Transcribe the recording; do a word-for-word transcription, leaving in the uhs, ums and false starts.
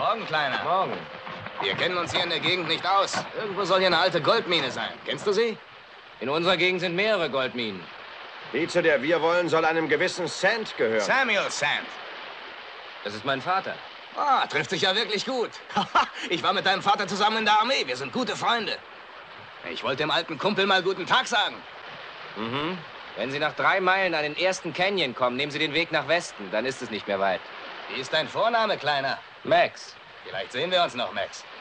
Morgen, Kleiner. Morgen. Wir kennen uns hier in der Gegend nicht aus. Irgendwo soll hier eine alte Goldmine sein. Kennst du sie? In unserer Gegend sind mehrere Goldminen. Die, zu der wir wollen, soll einem gewissen Sand gehören. Samuel Sand. Das ist mein Vater. Ah, trifft sich ja wirklich gut. Ich war mit deinem Vater zusammen in der Armee. Wir sind gute Freunde. Ich wollte dem alten Kumpel mal guten Tag sagen. Mhm. Wenn Sie nach drei Meilen an den ersten Canyon kommen, nehmen Sie den Weg nach Westen. Dann ist es nicht mehr weit. Wie ist dein Vorname, Kleiner? Max. Vielleicht sehen wir uns noch, Max.